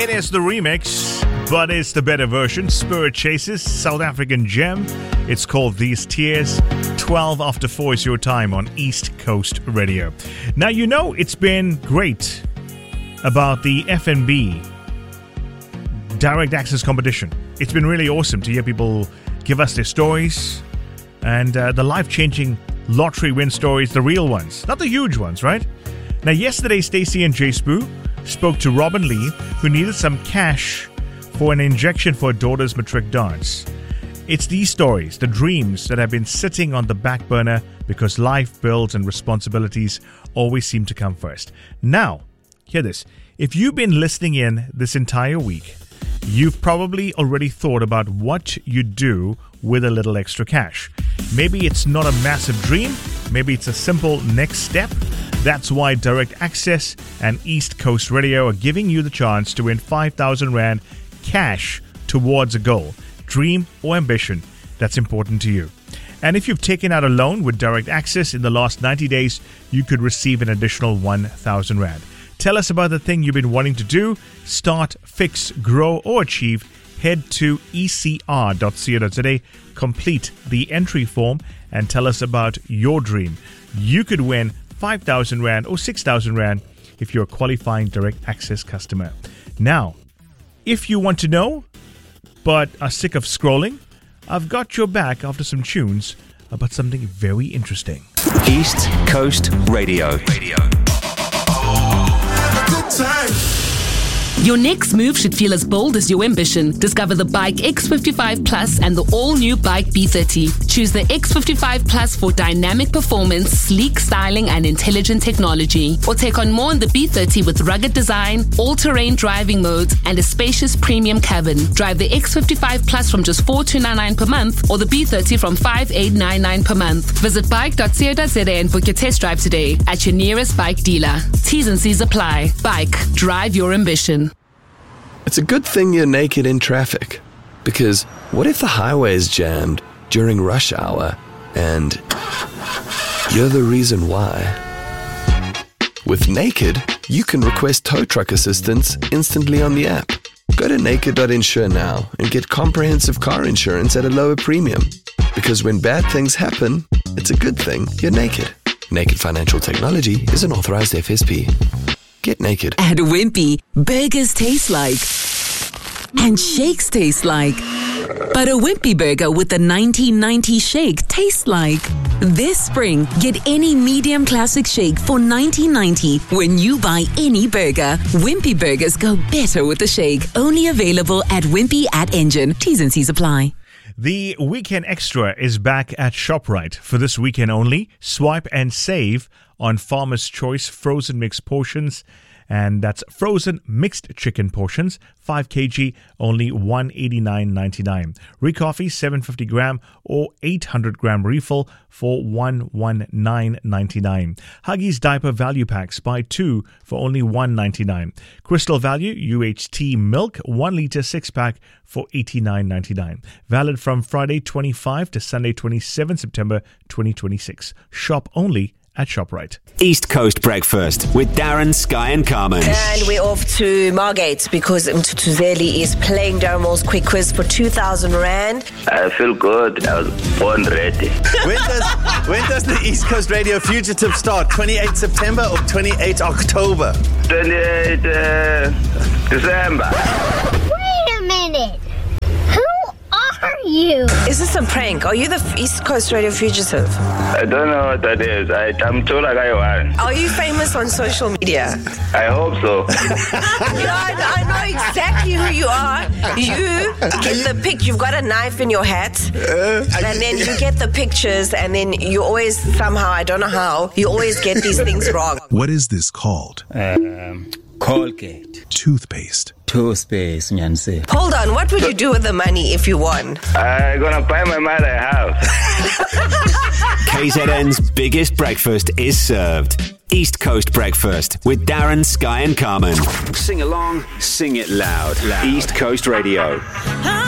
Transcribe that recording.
It is the remix, but it's the better version. Spirit Chases, South African gem. It's called These Tears. 12 after 4 is your time on East Coast Radio. Now, you know it's been great about the FNB Direct Access competition. It's been really awesome to hear people give us their stories and the life-changing lottery win stories, the real ones, not the huge ones, right? Now, yesterday, Stacey and Jay Spoo spoke to Robin Lee, who needed some cash for an injection for her daughter's matric dance. It's these stories, the dreams that have been sitting on the back burner because life, bills, and responsibilities always seem to come first. Now, hear this. If you've been listening in this entire week, you've probably already thought about what you do with a little extra cash. Maybe it's not a massive dream. Maybe it's a simple next step. That's why Direct Access and East Coast Radio are giving you the chance to win 5,000 Rand cash towards a goal, dream or ambition that's important to you. And if you've taken out a loan with Direct Access in the last 90 days, you could receive an additional 1,000 Rand. Tell us about the thing you've been wanting to do. Start, fix, grow, or achieve. Head to ecr.co.za, complete the entry form, and tell us about your dream. You could win 5,000 Rand or 6,000 Rand if you're a qualifying Direct Access customer. Now, if you want to know but are sick of scrolling, I've got your back after some tunes about something very interesting. East Coast Radio. Good time. Your next move should feel as bold as your ambition. Discover the Bike X55 Plus and the all-new Bike B30. Choose the X55 Plus for dynamic performance, sleek styling, and intelligent technology. Or take on more in the B30 with rugged design, all-terrain driving modes, and a spacious premium cabin. Drive the X55 Plus from just $4,299 per month or the B30 from $5,899 per month. Visit bike.co.za and book your test drive today at your nearest bike dealer. T's and C's apply. Bike. Drive your ambition. It's a good thing you're naked in traffic, because what if the highway is jammed during rush hour and you're the reason why? With Naked, you can request tow truck assistance instantly on the app. Go to naked.insure now and get comprehensive car insurance at a lower premium. Because when bad things happen, it's a good thing you're naked. Naked Financial Technology is an authorized FSP. Get naked. At Wimpy, burgers taste like and shakes taste like. But a Wimpy burger with the 1990 shake tastes like. This spring, get any medium classic shake for $19.90 when you buy any burger. Wimpy burgers go better with the shake. Only available at Wimpy at Engine. T's and C's apply. The Weekend Extra is back at ShopRite. For this weekend only, swipe and save on Farmer's Choice frozen mixed portions. And that's frozen mixed chicken portions, 5 kg, only $189.99. Recoffee, 750 gram or 800 gram refill for $119.99. Huggies diaper value packs, buy 2 for only $199. Crystal Value UHT milk, 1 liter 6-pack for $89.99. Valid from Friday 25 to Sunday 27 September 2026. Shop only at ShopRite. East Coast Breakfast with Darren, Sky and Carmen. And we're off to Margate because Mtutuzeli is playing Darren Moore's quick quiz for 2,000 Rand. I feel good. I was born ready. When does the East Coast Radio Fugitive start? 28 September or 28 October? 28 December. Wait a minute. Who are you? Is this a prank? Are you the East Coast Radio Fugitive? I don't know what that is. I'm told like I want. Are you famous on social media? I hope so. I know exactly who you are. You get the pic. You've got a knife in your hat, and then you get the pictures, and then you always somehow, I don't know how, you always get these things wrong. What is this called? Colgate. Toothpaste. Nyanse. Hold on, what would you do with the money if you won? I'm gonna buy my mother a house. KZN's biggest breakfast is served. East Coast Breakfast with Darren, Sky and Carmen. Sing along, sing it loud. East Coast Radio.